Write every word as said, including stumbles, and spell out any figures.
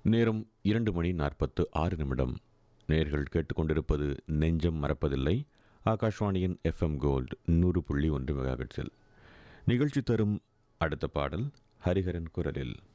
நேரம் இரண்டு மணி நாற்பத்து ஆறு நிமிடம். நேர்கள் கேட்டுக்கொண்டிருப்பது நெஞ்சம் மறப்பதில்லை, ஆகாஷ்வாணியின் எஃப்எம் கோல்டு நூறு புள்ளி ஒன்று மெகாஹெர்ட்ஸில். நிகழ்ச்சி தரும் அடுத்த பாடல் ஹரிஹரன் குரலில்.